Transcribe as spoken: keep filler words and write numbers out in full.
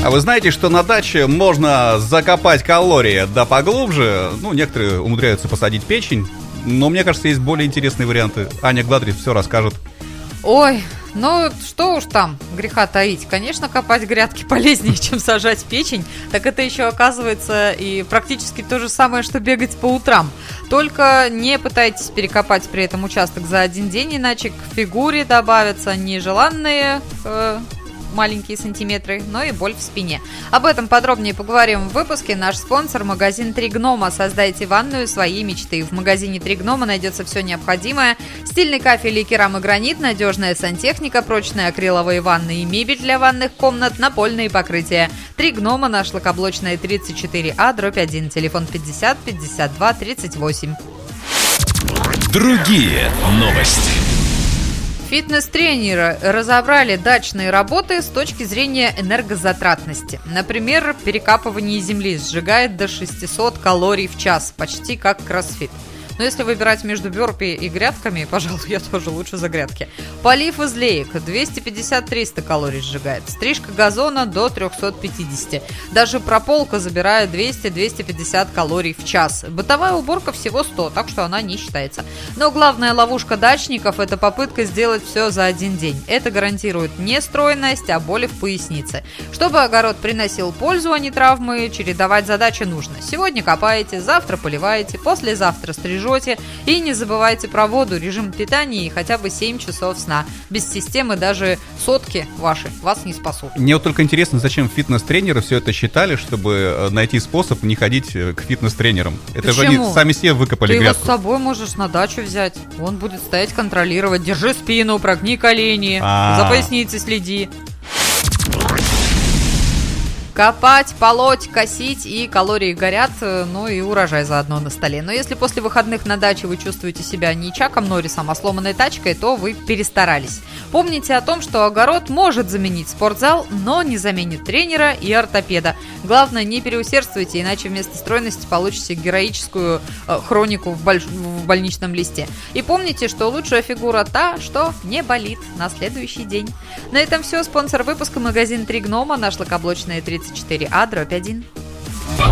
А вы знаете, что на даче можно закопать калории да поглубже? Ну, некоторые умудряются посадить печень, но мне кажется, есть более интересные варианты. Аня Гладрич все расскажет. Ой, ну что уж там греха таить. Конечно, копать грядки полезнее, чем сажать печень. Так это еще оказывается и практически то же самое, что бегать по утрам. Только не пытайтесь перекопать при этом участок за один день, иначе к фигуре добавятся нежеланные э, маленькие сантиметры, но и боль в спине. Об этом подробнее поговорим в выпуске. Наш спонсор — магазин «Три гнома». Создайте ванную своей мечты. В магазине «Три гнома» найдется все необходимое. Стильный кафель и керамогранит, надежная сантехника, прочные акриловые ванны и мебель для ванных комнат, напольные покрытия. «Три гнома» на Шлакоблочная, тридцать четыре А, дробь один. Телефон пятьдесят пятьдесят два тридцать восемь. Другие новости. Фитнес-тренеры разобрали дачные работы с точки зрения энергозатратности. Например, перекапывание земли сжигает до шестьсот калорий в час, почти как кроссфит. Но если выбирать между бёрпи и грядками, пожалуй, я тоже лучше за грядки. Полив из леек двести пятьдесят - триста калорий сжигает. Стрижка газона до триста пятьдесят. Даже прополка забирает двести - двести пятьдесят калорий в час. Бытовая уборка всего сто, так что она не считается. Но главная ловушка дачников — это попытка сделать все за один день. Это гарантирует не стройность, а боли в пояснице. Чтобы огород приносил пользу, а не травмы, чередовать задачи нужно. Сегодня копаете, завтра поливаете, послезавтра стрижете. И не забывайте про воду, режим питания и хотя бы семь часов сна. Без системы даже сотки ваши вас не спасут. Мне вот только интересно, зачем фитнес-тренеры все это считали, чтобы найти способ не ходить к фитнес-тренерам. Это Почему? же они сами себе выкопали Ты грядку. его с собой можешь на дачу взять. Он будет стоять, контролировать. Держи спину, прогни колени, А-а-а. за поясницей следи. Копать, полоть, косить, и калории горят, ну и урожай заодно на столе. Но если после выходных на даче вы чувствуете себя не Чаком Норрисом, а сломанной тачкой, то вы перестарались. Помните о том, что огород может заменить спортзал, но не заменит тренера и ортопеда. Главное, не переусердствуйте, иначе вместо стройности получите героическую э, хронику в, больш... в больничном листе. И помните, что лучшая фигура та, что не болит на следующий день. На этом все. Спонсор выпуска — магазин «Три гнома», на Шлакоблочная, тридцать четыре А, дробь один.